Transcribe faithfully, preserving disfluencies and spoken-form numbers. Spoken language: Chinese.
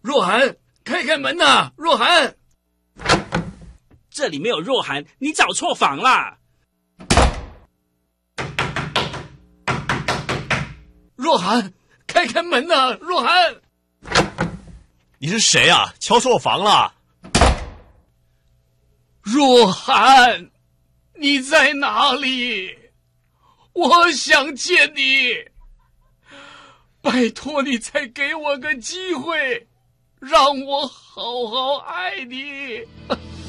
若涵，开开门呐！若涵， 这里没有若涵，你找错房了。 若涵，开开门呐！若涵， 你是谁啊？敲错房了。 若涵，你在哪里？我想见你，拜托你再给我个机会，让我好好爱你。